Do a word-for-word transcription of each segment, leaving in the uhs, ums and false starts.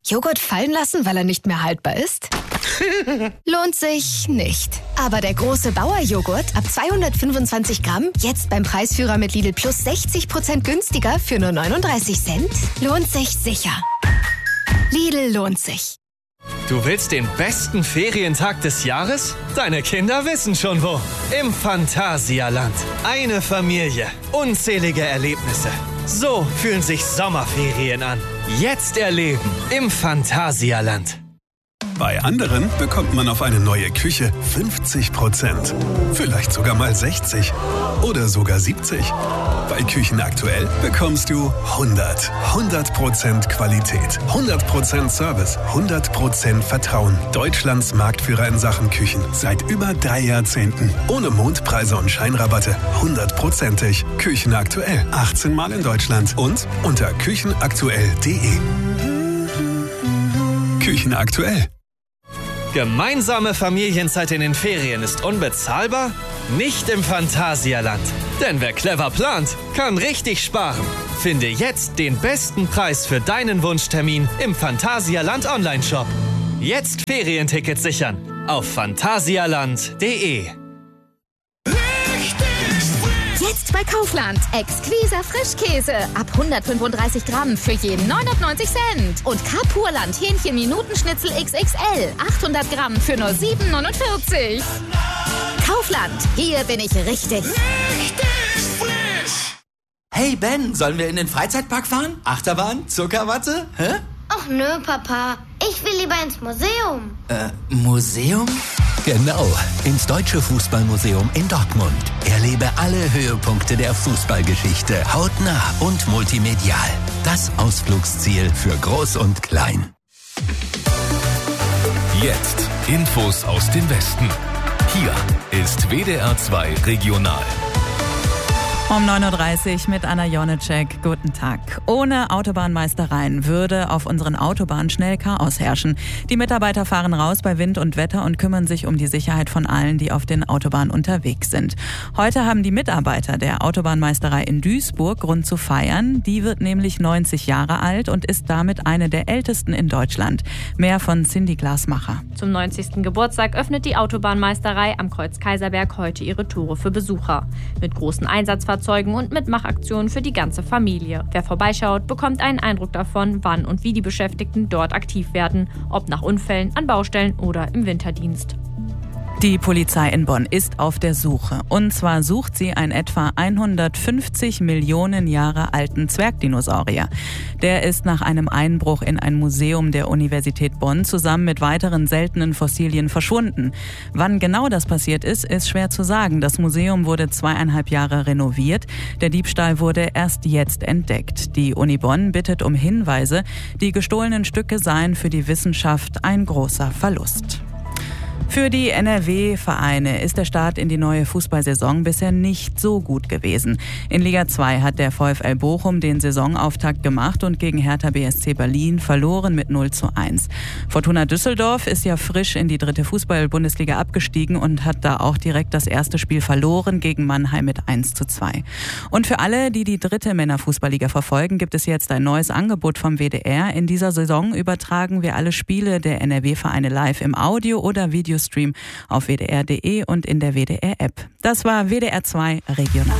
Joghurt fallen lassen, weil er nicht mehr haltbar ist? Lohnt sich nicht. Aber der große Bauer-Joghurt ab zweihundertfünfundzwanzig Gramm, jetzt beim Preisführer mit Lidl Plus sechzig Prozent günstiger für nur neununddreißig Cent, lohnt sich sicher. Lidl lohnt sich. Du willst den besten Ferientag des Jahres? Deine Kinder wissen schon wo. Im Phantasialand. Eine Familie. Unzählige Erlebnisse. So fühlen sich Sommerferien an. Jetzt erleben im Phantasialand. Bei anderen bekommt man auf eine neue Küche fünfzig Prozent. Vielleicht sogar mal sechzig oder sogar siebzig. Bei Küchen aktuell bekommst du hundert. hundert Prozent Qualität, hundert Prozent Service, hundert Prozent Vertrauen. Deutschlands Marktführer in Sachen Küchen seit über drei Jahrzehnten. Ohne Mondpreise und Scheinrabatte. hundertprozentig. Küchen aktuell. achtzehn Mal in Deutschland und unter küchenaktuell punkt de. Küchen aktuell. Gemeinsame Familienzeit in den Ferien ist unbezahlbar? Nicht im Phantasialand. Denn wer clever plant, kann richtig sparen. Finde jetzt den besten Preis für deinen Wunschtermin im Phantasialand Online-Shop. Jetzt Ferientickets sichern auf phantasialand punkt de. Jetzt bei Kaufland. Exquiser Frischkäse. Ab hundertfünfunddreißig Gramm für jeden neunundneunzig Cent. Und K-Purland Hähnchen Minutenschnitzel X X L. achthundert Gramm für nur sieben neunundvierzig. Kaufland. Hier bin ich richtig. Richtig frisch. Hey Ben, sollen wir in den Freizeitpark fahren? Achterbahn? Zuckerwatte? Hä? Ach nö, Papa. Ich will lieber ins Museum. Äh, Museum? Genau, ins Deutsche Fußballmuseum in Dortmund. Erlebe alle Höhepunkte der Fußballgeschichte hautnah und multimedial. Das Ausflugsziel für Groß und Klein. Jetzt Infos aus dem Westen. Hier ist W D R zwei Regional. Um neun Uhr dreißig mit Anna Jonecek. Guten Tag. Ohne Autobahnmeistereien würde auf unseren Autobahnen schnell Chaos herrschen. Die Mitarbeiter fahren raus bei Wind und Wetter und kümmern sich um die Sicherheit von allen, die auf den Autobahnen unterwegs sind. Heute haben die Mitarbeiter der Autobahnmeisterei in Duisburg Grund zu feiern. Die wird nämlich neunzig Jahre alt und ist damit eine der ältesten in Deutschland. Mehr von Cindy Glasmacher. Zum neunzigsten Geburtstag öffnet die Autobahnmeisterei am Kreuz Kaiserberg heute ihre Tore für Besucher. Mit großen Einsatzfahrzeugen und Mitmachaktionen für die ganze Familie. Wer vorbeischaut, bekommt einen Eindruck davon, wann und wie die Beschäftigten dort aktiv werden, ob nach Unfällen, an Baustellen oder im Winterdienst. Die Polizei in Bonn ist auf der Suche. Und zwar sucht sie einen etwa hundertfünfzig Millionen Jahre alten Zwergdinosaurier. Der ist nach einem Einbruch in ein Museum der Universität Bonn zusammen mit weiteren seltenen Fossilien verschwunden. Wann genau das passiert ist, ist schwer zu sagen. Das Museum wurde zweieinhalb Jahre renoviert. Der Diebstahl wurde erst jetzt entdeckt. Die Uni Bonn bittet um Hinweise. Die gestohlenen Stücke seien für die Wissenschaft ein großer Verlust. Für die N R W-Vereine ist der Start in die neue Fußballsaison bisher nicht so gut gewesen. In Liga zwei hat der VfL Bochum den Saisonauftakt gemacht und gegen Hertha B S C Berlin verloren mit null zu eins. Fortuna Düsseldorf ist ja frisch in die dritte Fußball-Bundesliga abgestiegen und hat da auch direkt das erste Spiel verloren gegen Mannheim mit eins zu zwei. Und für alle, die die dritte Männerfußballliga verfolgen, gibt es jetzt ein neues Angebot vom W D R. In dieser Saison übertragen wir alle Spiele der N R W-Vereine live im Audio- oder Videostream auf w d r punkt de und in der W D R-App. Das war W D R zwei Regional.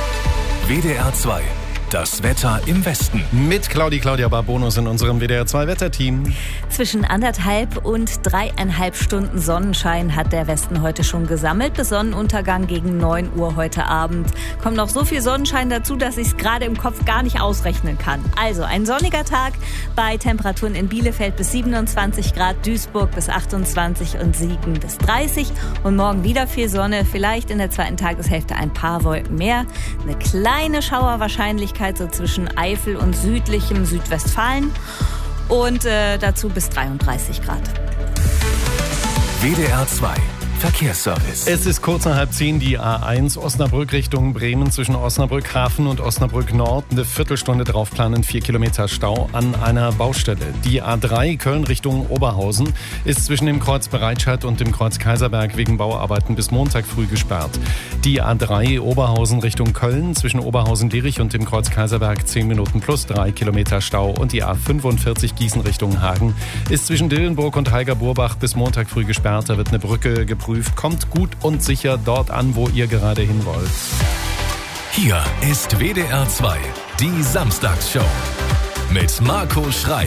W D R zwei. Das Wetter im Westen. Mit Claudi Claudia Barbonus in unserem W D R zwei Wetterteam. Zwischen anderthalb und dreieinhalb Stunden Sonnenschein hat der Westen heute schon gesammelt. Bis Sonnenuntergang gegen neun Uhr heute Abend. Kommt noch so viel Sonnenschein dazu, dass ich es gerade im Kopf gar nicht ausrechnen kann. Also ein sonniger Tag bei Temperaturen in Bielefeld bis siebenundzwanzig Grad, Duisburg bis achtundzwanzig und Siegen bis dreißig. Und morgen wieder viel Sonne, vielleicht in der zweiten Tageshälfte ein paar Wolken mehr. Eine kleine Schauerwahrscheinlichkeit so zwischen Eifel und südlichem Südwestfalen und äh, dazu bis dreiunddreißig Grad. W D R zwei Verkehrsservice. Es ist kurz nach halb zehn, die A eins Osnabrück Richtung Bremen zwischen Osnabrück Hafen und Osnabrück Nord. Eine Viertelstunde drauf planen, vier Kilometer Stau an einer Baustelle. Die A drei Köln Richtung Oberhausen ist zwischen dem Kreuz Bereitscheid und dem Kreuz Kaiserberg wegen Bauarbeiten bis Montag früh gesperrt. Die A drei Oberhausen Richtung Köln zwischen Oberhausen-Lierich und dem Kreuz Kaiserberg zehn Minuten plus drei Kilometer Stau. Und die A fünfundvierzig Gießen Richtung Hagen ist zwischen Dillenburg und Heiger-Burbach bis Montag früh gesperrt. Da wird eine Brücke geprüft. Kommt gut und sicher dort an, wo ihr gerade hin wollt. Hier ist W D R zwei, die Samstagsshow mit Marco Schreil.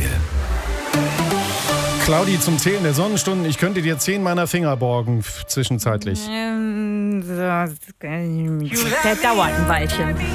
Claudi, zum Zählen der Sonnenstunden. Ich könnte dir zehn meiner Finger borgen, zwischenzeitlich. Ähm, das dauert ein Weilchen.